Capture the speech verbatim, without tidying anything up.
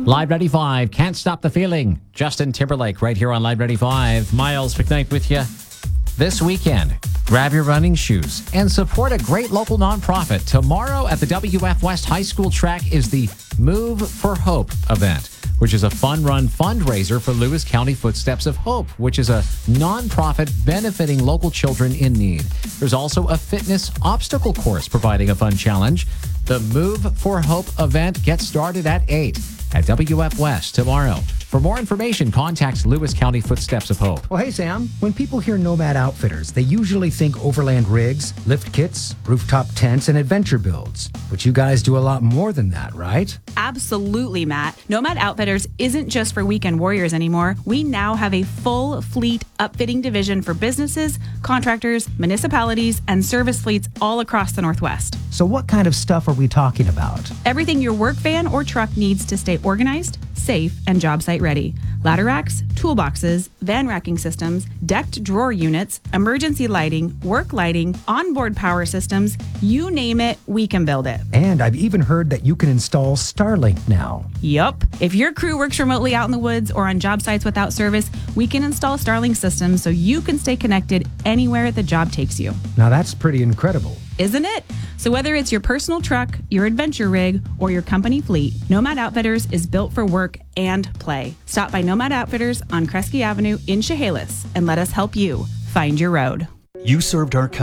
Live ninety-five, Can't Stop the Feeling. Justin Timberlake right here on Live ninety-five. Miles McKnight with you. This weekend, grab your running shoes and support a great local nonprofit. Tomorrow at the W F West High School track is the Move for Hope event, which is a fun-run fundraiser for Lewis County Footsteps of Hope, which is a nonprofit benefiting local children in need. There's also a fitness obstacle course providing a fun challenge. The Move for Hope event gets started at eight at W F West tomorrow. For more information, contact Lewis County Footsteps of Hope. Well, hey, Sam. When people hear Nomad Outfitters, they usually think overland rigs, lift kits, rooftop tents, and adventure builds. But you guys do a lot more than that, right? Absolutely, Matt. Nomad Outfitters isn't just for weekend warriors anymore. We now have a full fleet upfitting division for businesses, contractors, municipalities, and service fleets all across the Northwest. So what kind of stuff are we talking about? Everything your work van or truck needs to stay organized, safe, and job site ready. Ladder racks, toolboxes, van racking systems, decked drawer units, emergency lighting, work lighting, onboard power systems, you name it, we can build it. And I've even heard that you can install Starlink now. Yup. If your crew works remotely out in the woods or on job sites without service, we can install Starlink systems so you can stay connected anywhere the job takes you. Now that's pretty incredible. Isn't it? So whether it's your personal truck, your adventure rig, or your company fleet, Nomad Outfitters is built for work and play. Stop by Nomad Outfitters on Kresge Avenue in Chehalis and let us help you find your road. You served our country.